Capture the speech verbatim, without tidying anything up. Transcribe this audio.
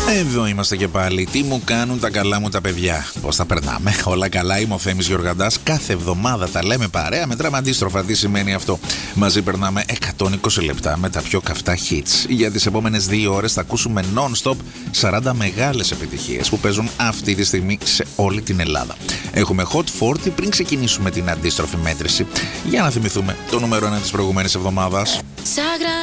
Εδώ είμαστε και πάλι. Τι μου κάνουν τα καλά μου τα παιδιά? Πώς τα περνάμε? Όλα καλά. Είμαι ο Θέμης Γιοργαντάς. Κάθε εβδομάδα τα λέμε παρέα. Μετράμε αντίστροφα. Τι σημαίνει αυτό? Μαζί περνάμε εκατόν είκοσι λεπτά με τα πιο καυτά hits. Για τις επόμενες δύο ώρες θα ακούσουμε non-stop σαράντα μεγάλες επιτυχίες που παίζουν αυτή τη στιγμή σε όλη την Ελλάδα. Έχουμε Hot σαράντα πριν ξεκινήσουμε την αντίστροφη μέτρηση. Για να θυμηθούμε το νούμερο ένα της προηγούμενης εβδομάδας.